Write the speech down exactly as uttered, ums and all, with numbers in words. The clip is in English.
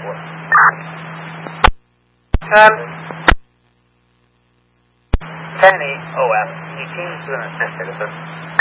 four. ten. ten eight O F. eighteen two hundred six, sir.